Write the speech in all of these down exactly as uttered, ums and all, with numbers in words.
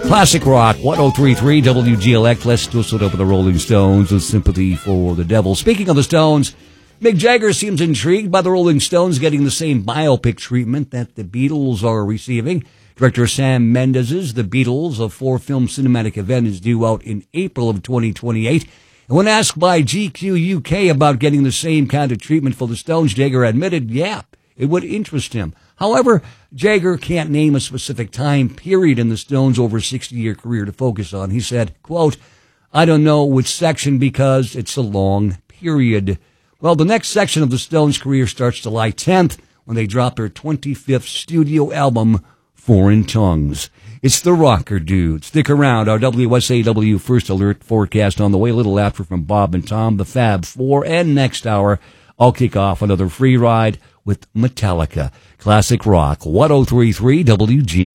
Classic Rock, one oh three point three W G L X. Let's twist it up with the Rolling Stones with Sympathy for the Devil. Speaking of the Stones, Mick Jagger seems intrigued by the Rolling Stones getting the same biopic treatment that the Beatles are receiving. Director Sam Mendes' The Beatles, a four-film cinematic event, is due out in April of twenty twenty-eight. And when asked by G Q U K about getting the same kind of treatment for the Stones, Jagger admitted, yeah, it would interest him. However, Jagger can't name a specific time period in the Stones' over sixty-year career to focus on. He said, quote, I don't know which section because it's a long period. Well, the next section of the Stones' career starts July tenth when they drop their twenty-fifth studio album, Foreign Tongues. It's the Rocker Dude. Stick around. Our W S A W First Alert forecast on the way. A little after from Bob and Tom, the Fab Four. And next hour, I'll kick off another free ride with Metallica. Classic Rock, one oh three point three W G.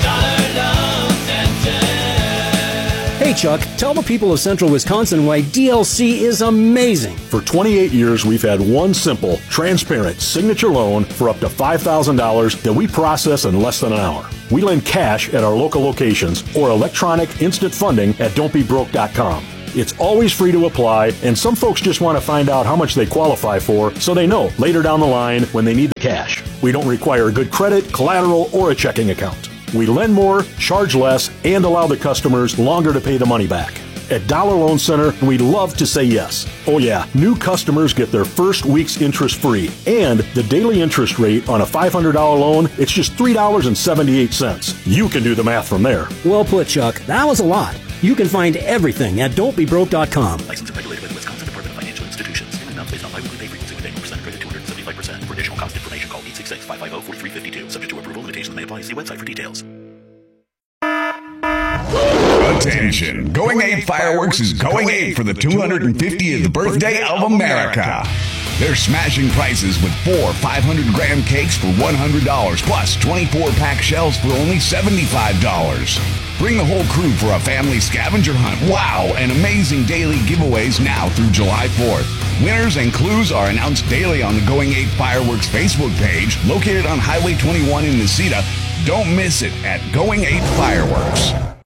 Hey, Chuck, tell the people of Central Wisconsin why D L C is amazing. For twenty-eight years, we've had one simple, transparent signature loan for up to five thousand dollars that we process in less than an hour. We lend cash at our local locations or electronic instant funding at don't be broke dot com. It's always free to apply, and some folks just want to find out how much they qualify for so they know later down the line when they need the cash. We don't require good credit, collateral, or a checking account. We lend more, charge less, and allow the customers longer to pay the money back. At Dollar Loan Center, we love to say yes. Oh yeah, new customers get their first week's interest free. And the daily interest rate on a five hundred dollars loan, it's just three dollars and seventy-eight cents. You can do the math from there. Well put, Chuck. That was a lot. You can find everything at don't be broke dot com. Licensed and regulated by the Wisconsin Department of Financial Institutions. Payment amounts based on biweekly pay frequency with annual percent credit two hundred seventy-five percent. For additional cost information, call eight six six, five five zero, four three five two. Subject to approval, limitations may apply. See website for details. Attention! Going Ape Fireworks is going ape for the two hundred fiftieth birthday of America. They're smashing prices with four five hundred gram cakes for one hundred dollars plus twenty-four pack shells for only seventy-five dollars. Bring the whole crew for a family scavenger hunt. Wow! And amazing daily giveaways now through July fourth. Winners and clues are announced daily on the Going Ape Fireworks Facebook page located on Highway twenty-one in Necedah. Don't miss it at Going Ape Fireworks.